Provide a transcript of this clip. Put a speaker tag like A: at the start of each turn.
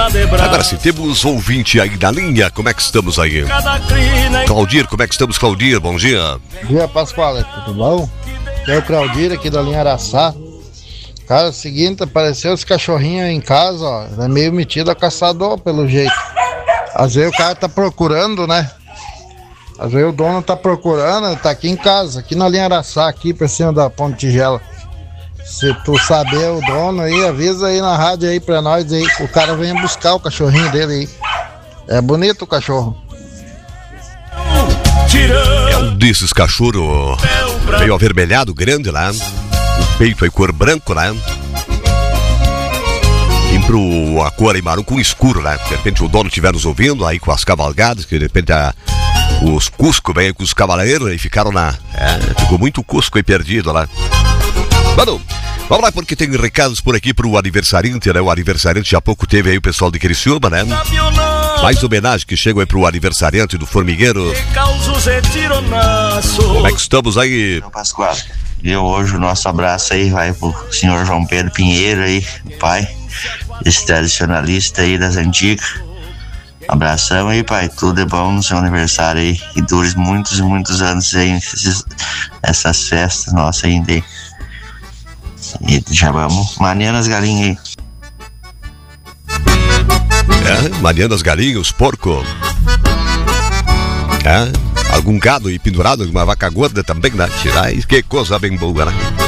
A: Agora sim, temos ouvinte aí na linha. Como é que estamos aí? Claudir, como é que estamos, Claudir? Bom dia.
B: Bom dia, Pascoal. Tudo bom? É o Claudir aqui da linha Araçá. Cara, é o seguinte, apareceu os cachorrinhos em casa, ó. É meio metido a caçador, pelo jeito. Às vezes o cara tá procurando, né? Às vezes o dono tá procurando, tá aqui em casa, aqui na linha Araçá, aqui pra cima da Ponte Tigela. Se tu saber o dono aí, avisa aí na rádio aí pra nós aí, o cara venha buscar o cachorrinho dele aí. É bonito o cachorro.
A: É um desses cachorros meio avermelhado, grande lá. O peito é cor branco, né? Tem a cor aí maruco escuro, né? De repente o dono estiver nos ouvindo aí com as cavalgadas, que de repente os Cusco vêm com os cavaleiros e ficaram ficou muito Cusco aí perdido lá. Mano, vamos lá porque tem recados por aqui pro aniversariante, né? O aniversariante já há pouco teve aí o pessoal de Criciúma, né? Mais homenagem que chegam aí pro aniversariante do Formigueiro. Como é que estamos aí?
C: Pascoal, e hoje o nosso abraço aí vai pro senhor João Pedro Pinheiro aí, pai, esse tradicionalista aí das antigas. Abração aí, pai, tudo é bom no seu aniversário aí, que dure muitos e muitos anos aí, essas festas nossas ainda aí. E já vamos maniando as galinhas aí.
A: Maniando as galinhas, os porcos. Algum gado aí pendurado, uma vaca gorda também, né? Tirar, que coisa bem boa, né?